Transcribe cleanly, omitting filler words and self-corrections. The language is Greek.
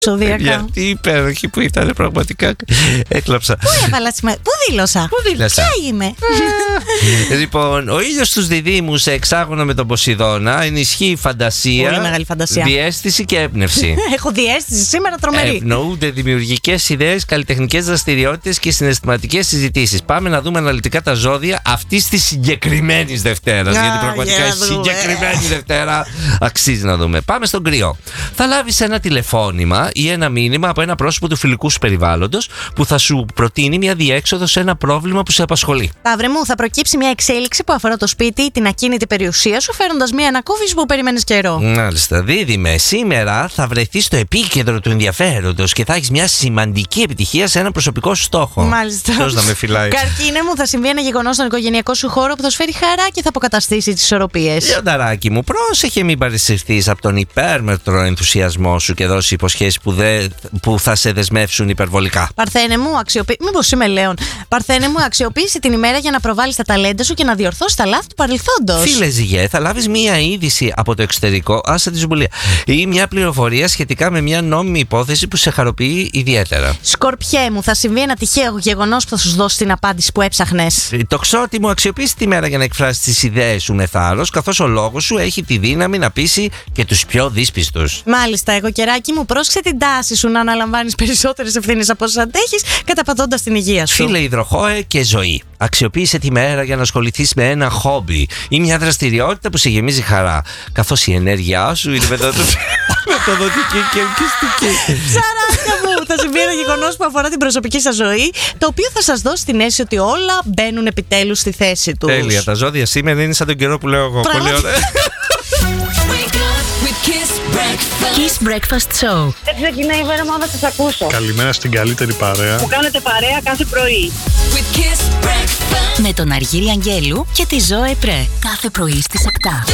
Ζωδιακά. Τι υπέροχη που ήταν, πραγματικά. Έκλαψα. Πού έβαλα σήμερα, πού δήλωσα. Ποια είμαι. Λοιπόν, ο ήλιος στους διδύμους σε εξάγωνο με τον Ποσειδώνα ενισχύει φαντασία. Πολύ μεγάλη φαντασία. Διαίσθηση και έμπνευση. Έχω διαίσθηση σήμερα τρομερή. Ευνοούνται δημιουργικές ιδέες, καλλιτεχνικές δραστηριότητες και συναισθηματικές συζητήσεις. Πάμε να δούμε αναλυτικά τα ζώδια αυτής της συγκεκριμένης Δευτέρας. Γιατί πραγματικά η συγκεκριμένη Δευτέρα αξίζει να δούμε. Πάμε στον Κρυό. Θα λάβεις ένα τηλεφώνημα ή ένα μήνυμα από ένα πρόσωπο του φιλικού σου περιβάλλοντος που θα σου προτείνει μια διέξοδο σε ένα πρόβλημα που σε απασχολεί. Ταύρε μου, θα προκύψει μια εξέλιξη που αφορά το σπίτι ή την ακίνητη περιουσία σου, φέροντας μια ανακούφιση που περιμένεις καιρό. Μάλιστα. Δίδυμε, σήμερα θα βρεθείς στο επίκεντρο του ενδιαφέροντος και θα έχεις μια σημαντική επιτυχία σε ένα προσωπικό σου στόχο. Μάλιστα. Ποιος να με φυλάει. Καρκίνε μου, θα συμβεί ένα γεγονός στον οικογενειακό σου χώρο που θα σου φέρει χαρά και θα αποκαταστήσει τις ισορροπίες. Λιονταράκι μου, πρόσεχε μην παραισθηθείς από τον υπέρμετρο ενθουσιασμό σου και δώσει υποσχέσεις που θα σε δεσμεύσουν υπερβολικά. Παρθένε μου, μήπως είμαι Λέων. Παρθένε μου, αξιοποίησε την ημέρα για να προβάλλεις τα ταλέντα σου και να διορθώσεις τα λάθη του παρελθόντος. Φίλε Ζυγέ, θα λάβεις μία είδηση από το εξωτερικό, άσε τη ζουμπουλία, ή μια πληροφορία σχετικά με μια νόμιμη υπόθεση που σε χαροποιεί ιδιαίτερα. Σκορπιέ μου, θα συμβεί ένα τυχαίο γεγονός που θα σου δώσει την απάντηση που έψαχνες. Τοξότη μου, αξιοποίησε τη μέρα για να εκφράσεις τις ιδέες σου με θάρρος, καθώς ο λόγος σου έχει τη δύναμη να πείσει και τους πιο δύσπιστους. Μάλιστα, εγώ καιράκι μου, πρόσεξε την τάση σου να αναλαμβάνεις περισσότερες ευθύνες από όσες αντέχεις, καταπατώντας την υγεία σου. Φίλε Υδροχόε και ζωή. Αξιοποίησε τη μέρα για να ασχοληθείς με ένα χόμπι ή μια δραστηριότητα που σε γεμίζει χαρά, καθώς η ενέργειά σου είναι μεταδοτική και ελκυστική. Ψαράκια μου, θα συμβεί ένα γεγονός που αφορά την προσωπική σας ζωή, το οποίο θα σας δώσει την αίσθηση ότι όλα μπαίνουν επιτέλους στη θέση τους. Τέλεια, τα ζώδια σήμερα είναι σαν τον καιρό που λέω εγώ. Πολύ ωραία. Kiss Breakfast Show. Έτσι ξεκινάει η μέρα μου, θα σας ακούσω. Καλημέρα στην καλύτερη παρέα Που κάνετε παρέα κάθε πρωί. Με τον Αργύρη Αγγέλου και τη Ζώε Πρέ. Κάθε πρωί στις 7.